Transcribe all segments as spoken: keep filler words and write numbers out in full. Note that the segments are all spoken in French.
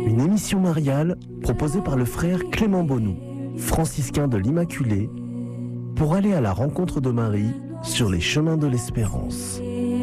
Une émission mariale proposée par le frère Clément Bonou, franciscain de l'Immaculée, pour aller à la rencontre de Marie sur les chemins de l'espérance.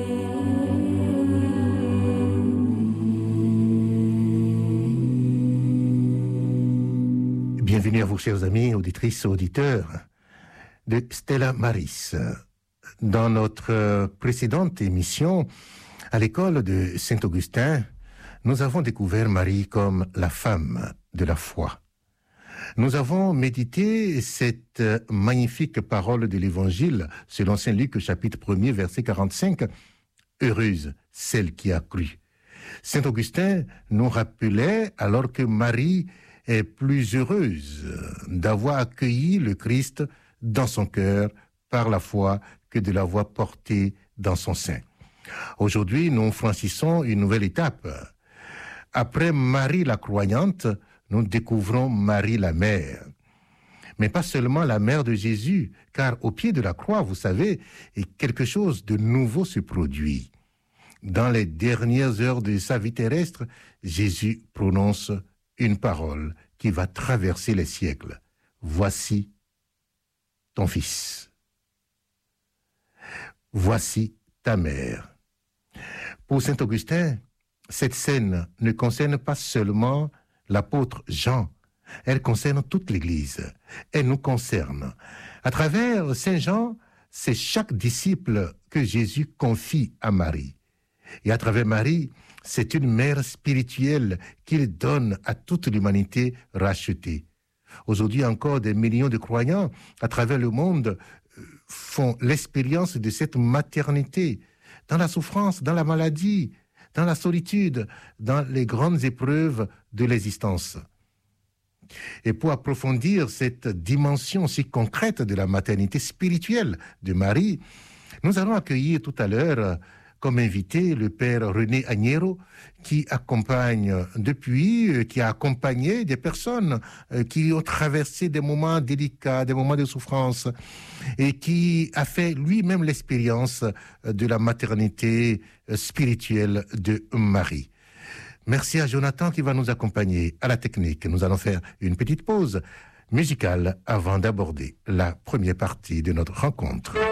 Bienvenue à vous, chers amis, auditrices et auditeurs de Stella Maris. Dans notre précédente émission, à l'école de Saint-Augustin, nous avons découvert Marie comme la femme de la foi. Nous avons médité cette magnifique parole de l'Évangile selon Saint Luc, chapitre premier, verset quarante-cinq. « Heureuse celle qui a cru ». Saint Augustin nous rappelait alors que Marie est plus heureuse d'avoir accueilli le Christ dans son cœur par la foi que de l'avoir porté dans son sein. Aujourd'hui, nous franchissons une nouvelle étape. Après Marie la croyante, nous découvrons Marie la mère. Mais pas seulement la mère de Jésus, car au pied de la croix, vous savez, quelque chose de nouveau se produit. Dans les dernières heures de sa vie terrestre, Jésus prononce une parole qui va traverser les siècles. « Voici ton fils. Voici ta mère. » Pour saint Augustin, cette scène ne concerne pas seulement l'apôtre Jean, elle concerne toute l'Église, elle nous concerne. À travers Saint Jean, c'est chaque disciple que Jésus confie à Marie. Et à travers Marie, c'est une mère spirituelle qu'il donne à toute l'humanité rachetée. Aujourd'hui encore, des millions de croyants à travers le monde font l'expérience de cette maternité, dans la souffrance, dans la maladie, dans la solitude, dans les grandes épreuves de l'existence. Et pour approfondir cette dimension si concrète de la maternité spirituelle de Marie, nous allons accueillir tout à l'heure comme invité le père René Agnero, qui accompagne depuis, qui a accompagné des personnes qui ont traversé des moments délicats, des moments de souffrance, et qui a fait lui-même l'expérience de la maternité spirituelle de Marie. Merci à Jonathan qui va nous accompagner à la technique. Nous allons faire une petite pause musicale avant d'aborder la première partie de notre rencontre.